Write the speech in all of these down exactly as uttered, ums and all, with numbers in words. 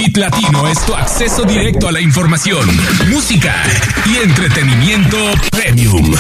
Hit Latino es tu acceso directo a la información, música y entretenimiento premium.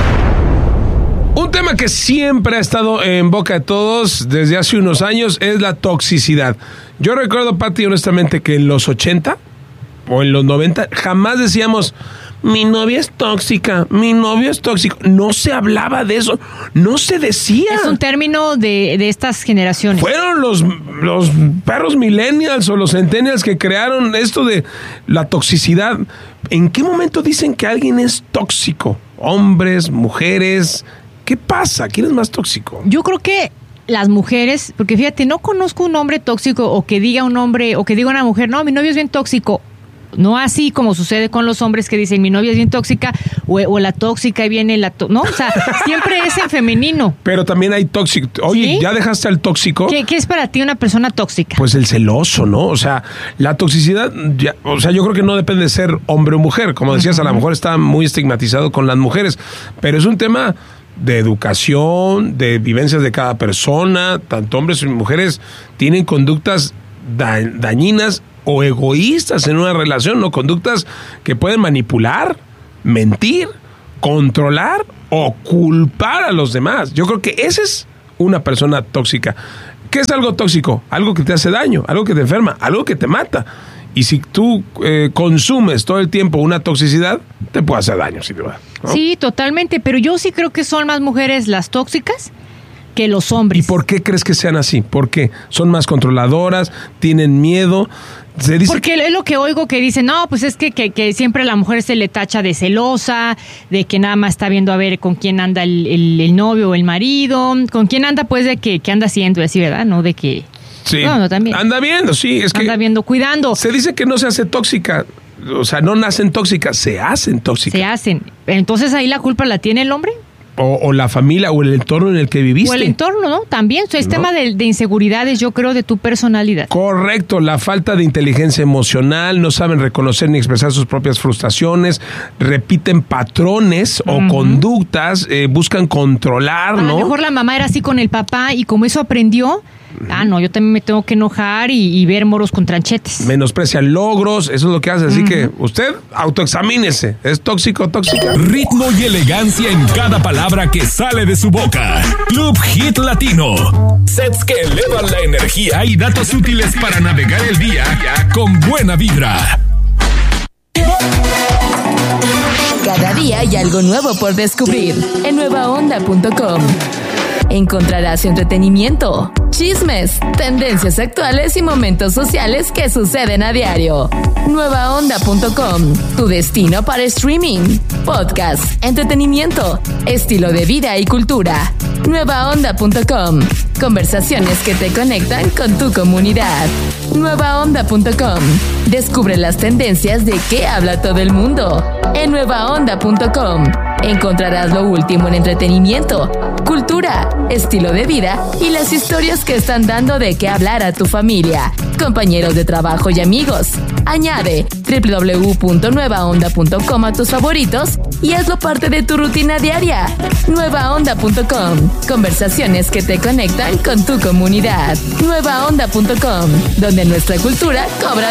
Un tema que siempre ha estado en boca de todos desde hace unos años es la toxicidad. Yo recuerdo, Pati, honestamente, que en los ochenta o en los noventa jamás decíamos, mi novia es tóxica, mi novio es tóxico. No se hablaba de eso, no se decía. Es un término de, de estas generaciones. Fueron los, los perros millennials o los centennials que crearon esto de la toxicidad. ¿En qué momento dicen que alguien es tóxico? Hombres, mujeres, ¿qué pasa? ¿Quién es más tóxico? Yo creo que las mujeres, porque fíjate, no conozco un hombre tóxico o que diga un hombre o que diga una mujer, no, mi novio es bien tóxico. No así como sucede con los hombres que dicen mi novia es bien tóxica o, o la tóxica y viene la... To- no, o sea, siempre es en femenino. Pero también hay tóxico. Oye, ¿sí? ¿Ya dejaste al tóxico? ¿Qué, ¿Qué es para ti una persona tóxica? Pues el celoso, ¿no? O sea, la toxicidad, ya, o sea, yo creo que no depende de ser hombre o mujer. Como decías, uh-huh. A lo mejor está muy estigmatizado con las mujeres, pero es un tema de educación, de vivencias de cada persona. Tanto hombres y mujeres tienen conductas da- dañinas o egoístas en una relación, ¿no? Conductas que pueden manipular, mentir, controlar o culpar a los demás. Yo creo que esa es una persona tóxica. ¿Qué es algo tóxico? Algo que te hace daño, algo que te enferma, algo que te mata. Y si tú eh, consumes todo el tiempo una toxicidad, te puede hacer daño, sin duda, ¿no? Sí, totalmente, pero yo sí creo que son más mujeres las tóxicas que los hombres. ¿Y por qué crees que sean así? ¿Por qué? ¿Son más controladoras? ¿Tienen miedo? Se dice Porque que... es lo que oigo que dicen, no, pues es que, que, que siempre a la mujer se le tacha de celosa, de que nada más está viendo a ver con quién anda el, el, el novio o el marido, con quién anda, pues de que, que anda haciendo, así, ¿verdad? No de que... Sí, no, no, también. Anda viendo, sí. Es anda que viendo, cuidando. Se dice que no se hace tóxica, o sea, no nacen tóxicas, se hacen tóxicas. Se hacen. Entonces ahí la culpa la tiene el hombre. O, o la familia, o el entorno en el que viviste. O el entorno, ¿no? También. O sea, es ¿no? tema de, de inseguridades, yo creo, de tu personalidad. Correcto, la falta de inteligencia emocional, no saben reconocer ni expresar sus propias frustraciones, repiten patrones uh-huh. o conductas, eh, buscan controlar, a ¿no? A lo mejor la mamá era así con el papá y como eso aprendió... Ah, no, yo también me tengo que enojar y, y ver moros con tranchetes. Menosprecian logros, eso es lo que hace. Así uh-huh. que usted autoexamínese. ¿Es tóxico o tóxica? Ritmo y elegancia en cada palabra que sale de su boca. Club Hit Latino. Sets que elevan la energía y datos útiles para navegar el día con buena vibra. Cada día hay algo nuevo por descubrir en nueva onda punto com. Encontrarás entretenimiento, chismes, tendencias actuales y momentos sociales que suceden a diario. nueva onda punto com, tu destino para streaming, podcast, entretenimiento, estilo de vida y cultura. nueva onda punto com, conversaciones que te conectan con tu comunidad. nueva onda punto com, descubre las tendencias de qué habla todo el mundo. En nueva onda punto com encontrarás lo último en entretenimiento, cultura, estilo de vida y las historias que están dando de qué hablar a tu familia, compañeros de trabajo y amigos. Añade doble u doble u doble u punto nueva onda punto com a tus favoritos y hazlo parte de tu rutina diaria. nueva onda punto com, conversaciones que te conectan con tu comunidad. nueva onda punto com, donde nuestra cultura cobra